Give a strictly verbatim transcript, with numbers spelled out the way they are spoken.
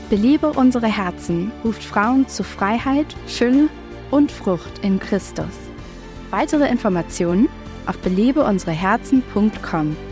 Belebe unsere Herzen ruft Frauen zu Freiheit, Fülle und Frucht in Christus. Weitere Informationen auf belebe unsere herzen punkt com.